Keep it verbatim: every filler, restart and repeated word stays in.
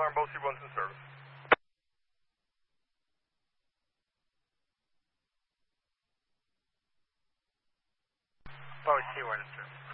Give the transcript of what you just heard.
alarm, both C ones in service. Both C one in service.